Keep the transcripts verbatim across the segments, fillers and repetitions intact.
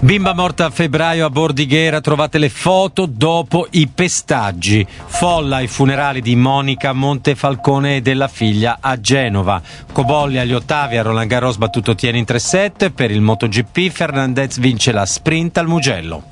Bimba morta a febbraio a Bordighera, trovate le foto dopo i pestaggi. Folla ai funerali di Monica Montefalcone e della figlia a Genova. Cobolli agli ottavi a Roland Garros, battuto Tieni in tre set. Per il MotoGP Fernandez vince la sprint al Mugello.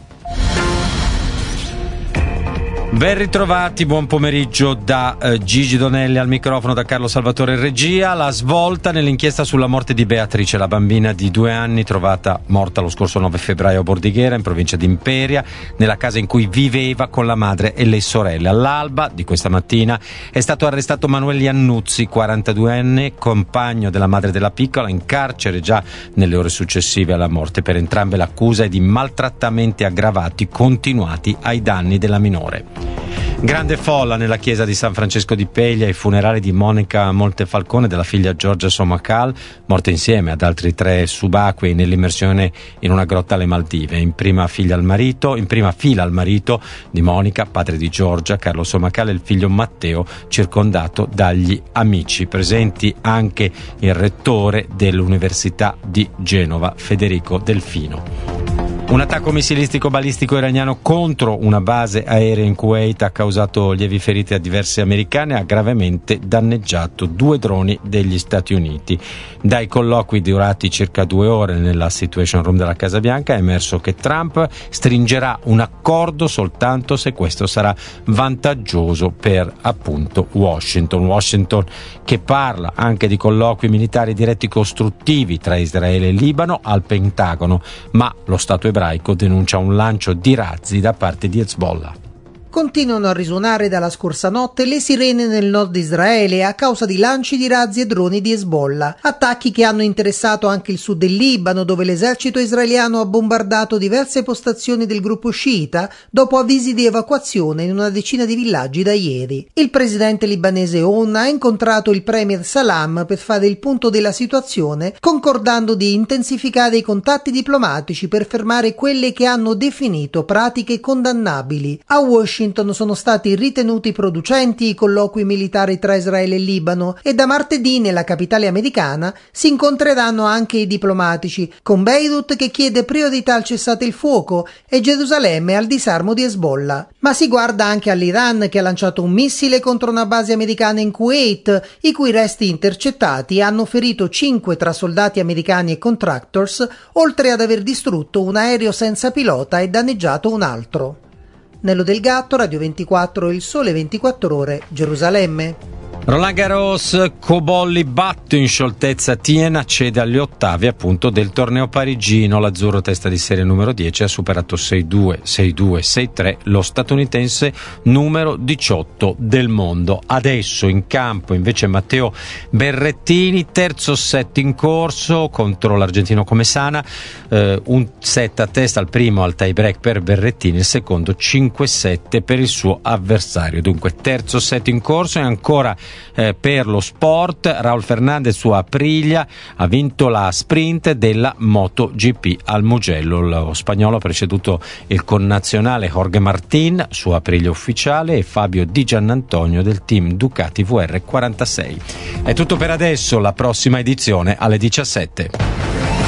Ben ritrovati, buon pomeriggio da eh, Gigi Donelli al microfono, da Carlo Salvatore in regia. La svolta nell'inchiesta sulla morte di Beatrice, la bambina di due anni trovata morta lo scorso nove febbraio a Bordighera, in provincia di Imperia, nella casa in cui viveva con la madre e le sorelle. All'alba di questa mattina è stato arrestato Manuel Iannuzzi, quarantaduenne, compagno della madre della piccola, in carcere già nelle ore successive alla morte. Per entrambe l'accusa è di maltrattamenti aggravati continuati ai danni della minore. Grande folla nella chiesa di San Francesco di Peglia ai funerali di Monica Montefalcone e della figlia Giorgia Somacal, morte insieme ad altri tre subacquei nell'immersione in una grotta alle Maldive. In prima figlia al marito, in prima fila al marito di Monica, padre di Giorgia, Carlo Somacal, e il figlio Matteo, circondato dagli amici. Presenti anche il rettore dell'Università di Genova, Federico Delfino. Un attacco missilistico balistico iraniano contro una base aerea in Kuwait ha causato lievi ferite a diversi americani e ha gravemente danneggiato due droni degli Stati Uniti. Dai colloqui durati circa due ore nella Situation Room della Casa Bianca è emerso che Trump stringerà un accordo soltanto se questo sarà vantaggioso per, appunto, Washington. Washington che parla anche di colloqui militari diretti costruttivi tra Israele e Libano al Pentagono, ma lo Stato ebraico denuncia un lancio di razzi da parte di Hezbollah. Continuano a risuonare dalla scorsa notte le sirene nel nord Israele a causa di lanci di razzi e droni di Hezbollah, attacchi che hanno interessato anche il sud del Libano, dove l'esercito israeliano ha bombardato diverse postazioni del gruppo sciita dopo avvisi di evacuazione in una decina di villaggi da ieri. Il presidente libanese Aoun ha incontrato il premier Salam per fare il punto della situazione, concordando di intensificare i contatti diplomatici per fermare quelle che hanno definito pratiche condannabili. A Washington sono stati ritenuti producenti i colloqui militari tra Israele e Libano e da martedì nella capitale americana si incontreranno anche i diplomatici, con Beirut che chiede priorità al cessate il fuoco e Gerusalemme al disarmo di Hezbollah. Ma si guarda anche all'Iran, che ha lanciato un missile contro una base americana in Kuwait, i cui resti intercettati hanno ferito cinque tra soldati americani e contractors, oltre ad aver distrutto un aereo senza pilota e danneggiato un altro. Nello Del Gatto, Radio ventiquattro, Il Sole ventiquattro Ore, Gerusalemme. Roland Garros, Cobolli batte in scioltezza Tien, accede agli ottavi appunto del torneo parigino. L'azzurro, testa di serie numero dieci, ha superato sei due, sei due, sei tre lo statunitense numero diciotto del mondo. Adesso in campo invece Matteo Berrettini, terzo set in corso contro l'argentino Comesana, eh, un set a testa al primo al tie break per Berrettini, il secondo cinque sette per il suo avversario. Dunque terzo set in corso e ancora Eh, per lo sport, Raul Fernandez su Aprilia ha vinto la sprint della MotoGP al Mugello. Lo spagnolo ha preceduto il connazionale Jorge Martín su Aprilia ufficiale e Fabio Di Giannantonio del team Ducati V R quarantasei. È tutto per adesso, la prossima edizione alle diciassette.